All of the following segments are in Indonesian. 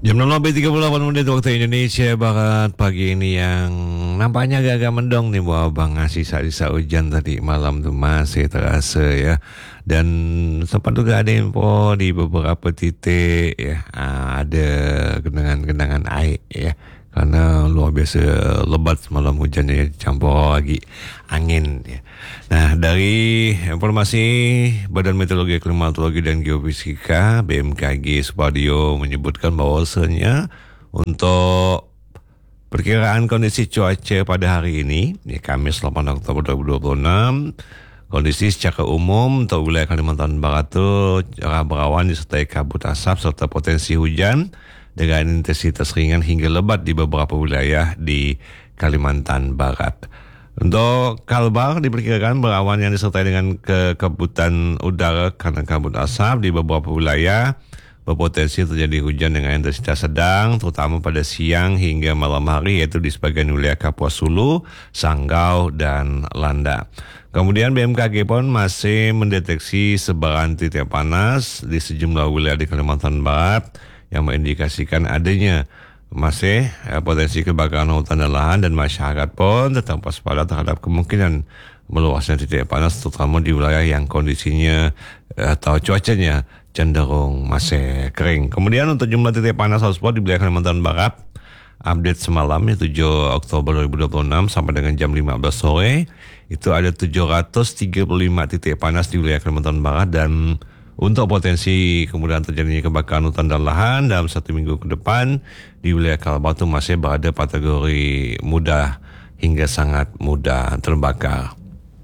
Jam 6.38 waktu Indonesia Barat pagi ini yang nampaknya agak mendung nih Bu Abang. Sisa-sisa hujan tadi malam tuh masih terasa ya. Dan sempat juga ada info di beberapa titik ya, ada genangan-genangan air ya. Karena luar biasa lebat semalam hujannya ya, campur lagi angin ya. Nah, dari informasi Badan Meteorologi, Klimatologi dan Geofisika BMKG Supadio menyebutkan bahwasanya untuk perkiraan kondisi cuaca pada hari ini, ya, Kamis 8 Oktober 2026, kondisi secara umum untuk wilayah Kalimantan Barat itu cerah berawan disertai kabut asap serta potensi hujan dengan intensitas ringan hingga lebat di beberapa wilayah di Kalimantan Barat. Untuk Kalbar diperkirakan berawan yang disertai dengan kekebutan udara karena kabut asap di beberapa wilayah, berpotensi terjadi hujan dengan intensitas sedang, terutama pada siang hingga malam hari, yaitu di sebagian wilayah Kapuas Hulu, Sanggau, dan Landa. Kemudian BMKG pun masih mendeteksi sebaran titik panas di sejumlah wilayah di Kalimantan Barat yang mengindikasikan adanya masih potensi kebakaran hutan dan lahan, dan masyarakat pun tetap waspada terhadap kemungkinan meluasnya titik panas terutama di wilayah yang kondisinya atau cuacanya cenderung masih kering. Kemudian untuk jumlah titik panas hotspot di wilayah Kalimantan Barat update semalam 7 Oktober 2026 sampai dengan jam 15 sore itu ada 735 titik panas di wilayah Kalimantan Barat, dan untuk potensi kemudian terjadinya kebakaran hutan dan lahan dalam 1 minggu ke depan di wilayah Kalbar itu masih berada kategori mudah hingga sangat mudah terbakar.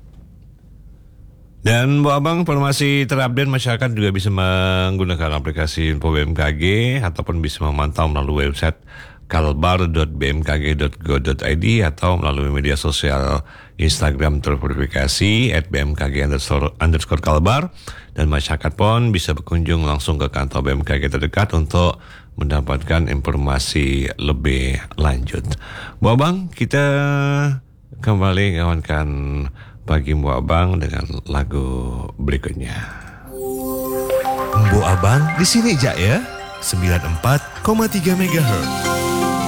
Dan Bu Abang, informasi terupdate masyarakat juga bisa menggunakan aplikasi Info BMKG ataupun bisa memantau melalui website kalbar.bmkg.go.id atau melalui media sosial Instagram terverifikasi @bmkg_kalbar, dan masyarakat pun bisa berkunjung langsung ke kantor BMKG terdekat untuk mendapatkan informasi lebih lanjut. Bu Abang, kita kembali kawankan pagi Bu Abang dengan lagu berikutnya. Bu Abang di sini aja ya, 94,3 MHz.